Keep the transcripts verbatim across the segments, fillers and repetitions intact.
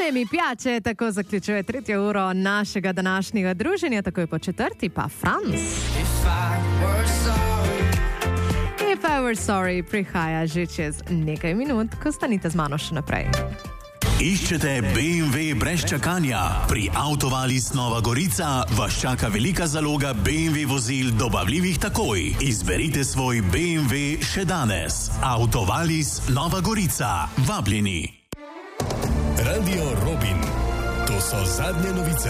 Se mi piače, tako zaključuje tretjo uro našega današnjega druženja, tako je po četrti pa Franz. If I were sorry, If I were sorry prihaja že čez nekaj minut, ko stanite z mano še naprej. Iščete B M W brez čakanja? Pri Autovalis Nova Gorica vas čaka velika zaloga B M W vozil dobavljivih takoj. Izberite svoj B M W še danes. Autovalis Nova Gorica. Vabljeni. Radio Robin. To so zadnje novice.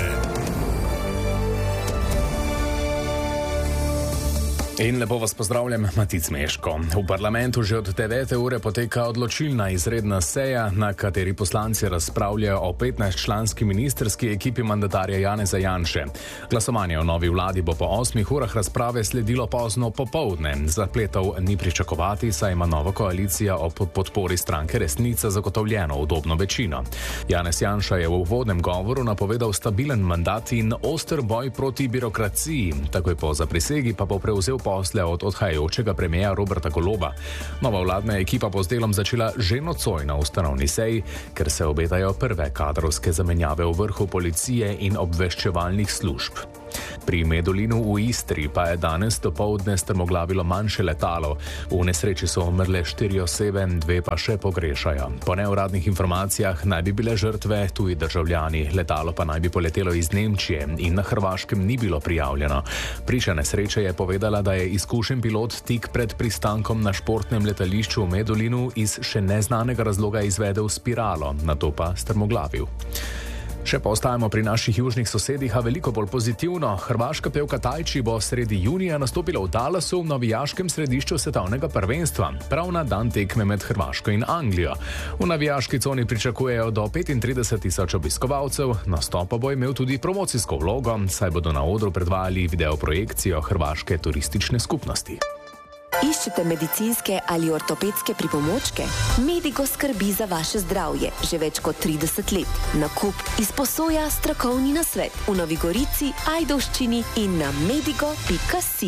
In lepo vas pozdravljam, Matic Meško. V parlamentu že od devete ure poteka odločilna izredna seja, na kateri poslanci razpravljajo o petnajstčlanski ministrski ekipi mandatarja Janeza Janše. Glasovanje o novi vladi bo po osmih urah razprave sledilo pozno popoldne. Zapletov ni pričakovati, saj ima nova koalicija ob podpori stranke Resnica zagotovljeno udobno večino. Janez Janša je v uvodnem govoru napovedal stabilen mandat in oster boj proti birokraciji. Takoj po zaprisegi pa bo prevzel posle od odhajajočega premierja Roberta Goloba. Nova vladna ekipa bo z delom začela že nocoj na ustanovni seji, ker se obetajo prve kadrovske zamenjave v vrhu policije in obveščevalnih služb. Pri Medulinu v Istri pa je danes dopoldne strmoglavilo manjše letalo. V nesreči so umrle štiri osebe, dve pa še pogrešajo. Po neuradnih informacijah naj bi bile žrtve tuji državljani, letalo pa naj bi poletelo iz Nemčije in na Hrvaškem ni bilo prijavljeno. Priča nesreče je povedala, da je izkušen pilot tik pred pristankom na športnem letališču v Medulinu iz še neznanega razloga izvedel spiralo, nato pa strmoglavil. Še pa ostajamo pri naših južnih sosedih, a veliko bolj pozitivno. Hrvaška pevka Tajči bo sredi junija nastopila v Dallasu v navijaškem središču svetovnega prvenstva, prav na dan tekme med Hrvaško in Anglijo. V navijaški coni pričakujejo do petintrideset tisoč obiskovalcev, nastop pa bo imel tudi promocijsko vlogo, saj bodo na odru predvajali videoprojekcijo hrvaške turistične skupnosti. Iščete medicinske ali ortopedske pripomočke? Medigo skrbi za vaše zdravje že več kot trideset let. Nakup, izposoja, strokovni nasvet v Novi Gorici, Ajdovščini in na medigo pika si.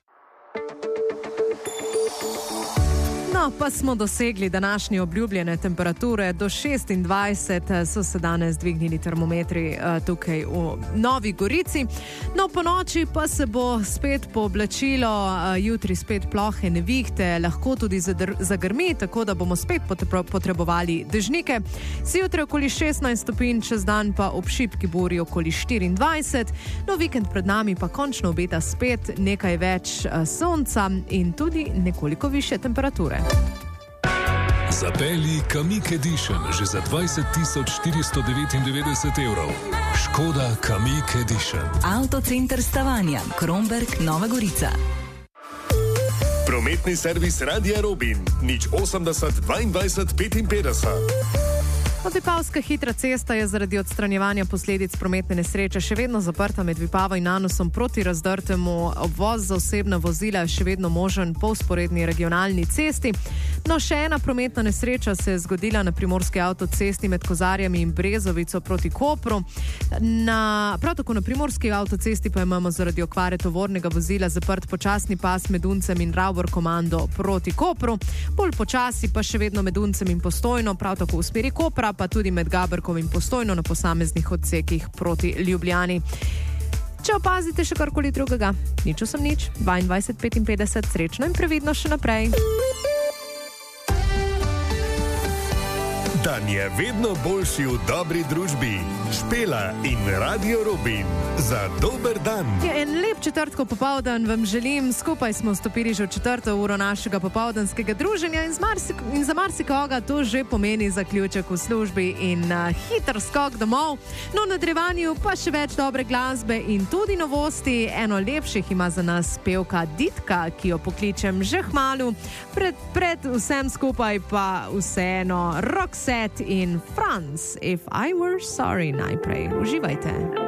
No, pa smo dosegli današnje obljubljene temperature. Do šestindvajset so se danes dvignili termometri tukaj v Novi Gorici. No, po noči pa se bo spet pooblačilo, jutri spet plohe nevihte, lahko tudi zagrmi, tako da bomo spet potrebovali dežnike. Zjutraj okoli šestnajst stopinj, čez dan pa ob šibki buri okoli štiriindvajset. No, vikend pred nami pa končno obeta spet nekaj več sonca in tudi nekoliko više temperature. Zapelji Kamiq Edition že za dvajset tisoč štiristo devetindevetdeset evrov. Škoda Kamiq Edition. Avtocenter Stavanja, Kromberk, Nova Gorica. Prometni servis Radia Robin. Nič osemdeset dvaindvajset petinpetdeset. Vipavska hitra cesta je zaradi odstranjevanja posledic prometne nesreče še vedno zaprta med Vipavo in Nanusom proti Razdrtemu. Obvoz za osebna vozila je še vedno možen po vzporedni regionalni cesti. No, še ena prometna nesreča se je zgodila na primorski avtocesti med Kozarjami in Brezovico proti Kopru. Na, prav tako na primorski avtocesti pa imamo zaradi okvare tovornega vozila zaprt počasni pas med Uncem in Ravbor komando proti Kopru. Bolj počasi pa še vedno med Uncem in Postojno, prav tako v smeri Kopra, pa tudi med Gaberkom in Postojno na posameznih odsekih proti Ljubljani. Če opazite še karkoli drugega, nič osem nič, dvaindvajset petinpetdeset, srečno in previdno še naprej. Dan je vedno boljši v dobri družbi. Špela in Radio Robin. Za dober dan. Ja, en lep četrtkov popoldan vam želim. Skupaj smo vstopili že v četrto uro našega popoldanskega druženja in, marsik, in za marsikoga to že pomeni zaključek v službi in uh, hiter skok domov. No, v nadaljevanju pa še več dobre glasbe in tudi novosti. Eno lepših ima za nas pevka Ditka, ki jo pokličem že hmalu. Pred, pred vsem skupaj pa vseeno Roxette in Franz, If I Were Sorry najprej. Uživajte.